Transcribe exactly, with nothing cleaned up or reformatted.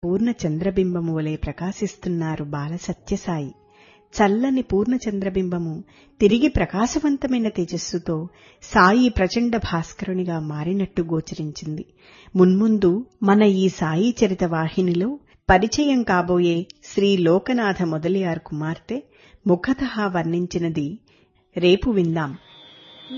పూర్ణ చంద్రబింబము వలె ప్రకాశిస్తున్నారు బాల సత్యసాయి. చల్లని పూర్ణ చంద్రబింబము తిరిగి ప్రకాశవంతమైన తేజస్సుతో సాయి ప్రచండ భాస్కరునిగా మారినట్టు గోచరించింది. మున్ముందు మన ఈ సాయి చరిత వాహినిలో పరిచయం కాబోయే శ్రీ లోకనాథ మొదలియార్ కుమార్తె ముఖతః వర్ణించినది రేపు విందాం.